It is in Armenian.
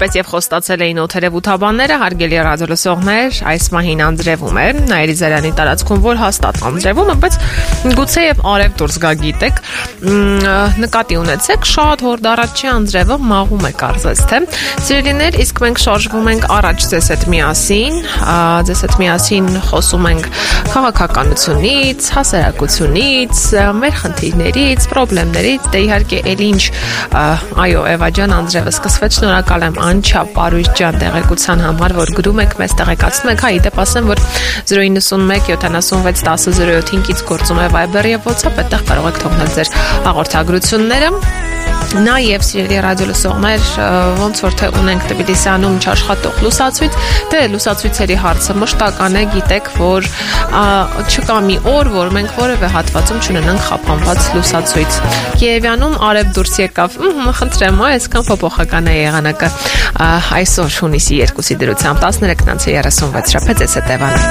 Ինչպես եւ խոստացել էին օթերևութաբանները, հարգելի ռադիոլսողներ, այս մահին անձրևում է Այրիզարյանի տարածքում, որ հաստատ անձրևում է, բայց գուցե եւ արև դուրս գա գիտեք, նկատի ունեցեք, շատ հորդառատ չի անձրևը մաղում է կարծես թե։ Սիրելիներ, իսկ մենք շարժվում ենք առաջ ձեզ հետ միասին խոսում ենք քաղաքականությունից, հասարակությունից, մեր խնդիրներից, խնդիրներից, դե իհարկե էլ ինչ, այո, Էվա ջան, անձրևը սկսվեց, շնորհակալ եմ Անչա Պարույր ջան տեղեկության համար, որ գրում եք, մեզ տեղեկացնում եք, հա, իդեպ ասեմ, որ 091 76 10 07-5-ից գործում է Viber եւ WhatsApp, այդտեղ կարող եք թողնել ձեր հաղորդագրությունները։ Նաև սիրելի ռադիոլսողներ, ոնց որ թե ունենք Թբիլիսիանում չաշխատող լուսացույց, դե լուսացույցերի հարցը մշտական է, գիտեք, որ չկա մի օր, որ մենք որևէ հատվածում չունենանք խափանված լուսացույց։ Կիևյանում արև դուրս եկավ, խնդրեմ, այսքան փոփոխական է եղանակը այսօր հունիսի 2-ի դրությամբ 13:36 Էս է տևանը։